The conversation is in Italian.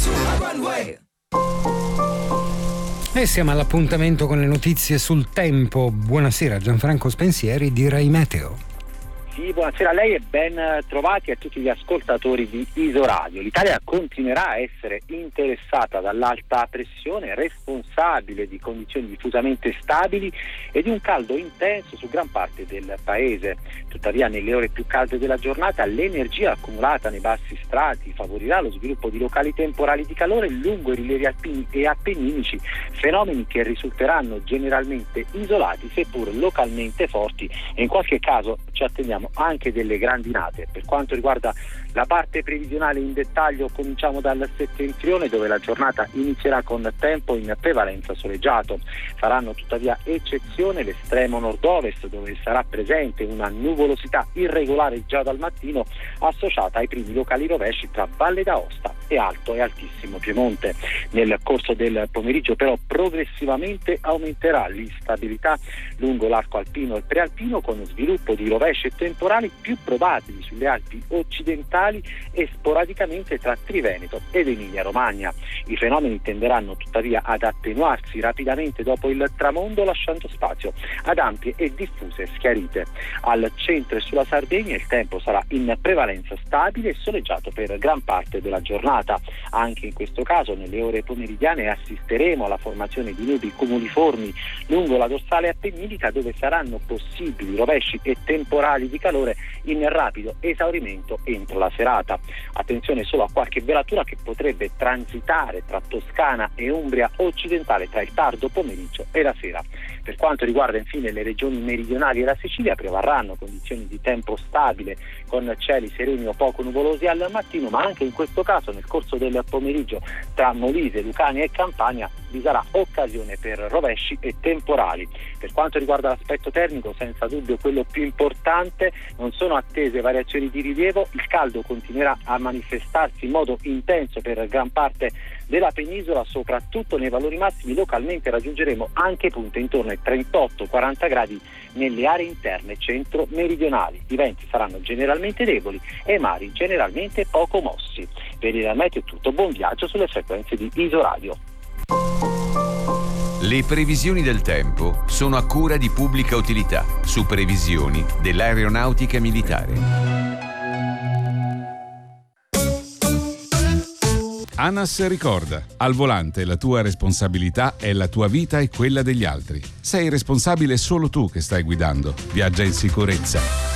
sulla runway. E siamo all'appuntamento con le notizie sul tempo. Buonasera Gianfranco Spensieri di Rai Meteo. Sì, buonasera a lei e ben trovati a tutti gli ascoltatori di Isoradio. L'Italia continuerà a essere interessata dall'alta pressione, responsabile di condizioni diffusamente stabili e di un caldo intenso su gran parte del paese. Tuttavia, nelle ore più calde della giornata, l'energia accumulata nei bassi strati favorirà lo sviluppo di locali temporali di calore lungo i rilievi alpini e appenninici, fenomeni che risulteranno generalmente isolati, seppur localmente forti, e in qualche caso ci attendiamo anche delle grandinate. Per quanto riguarda la parte previsionale in dettaglio, cominciamo dal settentrione, dove la giornata inizierà con tempo in prevalenza soleggiato. Faranno tuttavia eccezione l'estremo nord-ovest, dove sarà presente una nuvolosità irregolare già dal mattino, associata ai primi locali rovesci tra Valle d'Aosta e Alto e Altissimo Piemonte. Nel corso del pomeriggio però progressivamente aumenterà l'instabilità lungo l'arco alpino e prealpino, con sviluppo di rovesci e temporali più probabili sulle Alpi occidentali e sporadicamente tra Triveneto ed Emilia Romagna. I fenomeni tenderanno tuttavia ad attenuarsi rapidamente dopo il tramonto, lasciando spazio ad ampie e diffuse schiarite. Al centro e sulla Sardegna il tempo sarà in prevalenza stabile e soleggiato per gran parte della giornata. Anche in questo caso nelle ore pomeridiane assisteremo alla formazione di nubi cumuliformi lungo la dorsale appenninica, dove saranno possibili rovesci e temporali di calore in rapido esaurimento entro la serata. Attenzione solo a qualche velatura che potrebbe transitare tra Toscana e Umbria occidentale tra il tardo pomeriggio e la sera. Per quanto riguarda infine le regioni meridionali e la Sicilia, prevarranno condizioni di tempo stabile con cieli sereni o poco nuvolosi al mattino, ma anche in questo caso nel corso del pomeriggio tra Molise, Lucania e Campania vi sarà occasione per rovesci e temporali. Per quanto riguarda l'aspetto termico, senza dubbio quello più importante, non sono attese variazioni di rilievo. Il caldo continuerà a manifestarsi in modo intenso per gran parte della penisola, soprattutto nei valori massimi. Localmente raggiungeremo anche punte intorno ai 38-40 gradi nelle aree interne centro-meridionali. I venti saranno generalmente deboli e i mari generalmente poco mossi. Per il meteo è tutto, buon viaggio sulle frequenze di Isoradio. Le previsioni del tempo sono a cura di Pubblica Utilità, su previsioni dell'aeronautica militare. ANAS ricorda: al volante la tua responsabilità è la tua vita e quella degli altri. Sei responsabile solo tu che stai guidando. Viaggia in sicurezza.